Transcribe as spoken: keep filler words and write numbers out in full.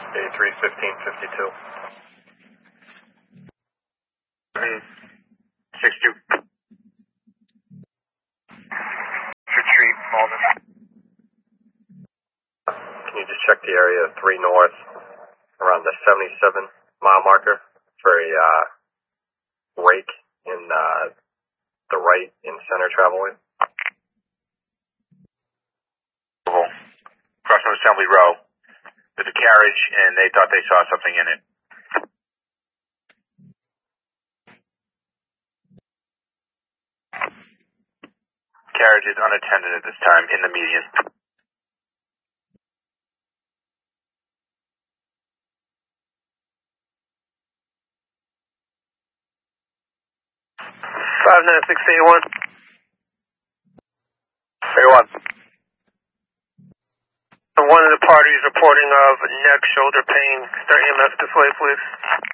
eighty-three fifteen fifty-two. six two. Retreat, Malden. Can you just check the area three north around the seventy-seven mile marker for a uh, rake in uh, the right in center travel lane? Crossing Assembly Row. There's a carriage, and they thought they saw something in it. Carriage is unattended at this time in the median. five nine six eighty-one. eighty-one. One of the parties reporting of neck, shoulder pain. Start E M S display, please.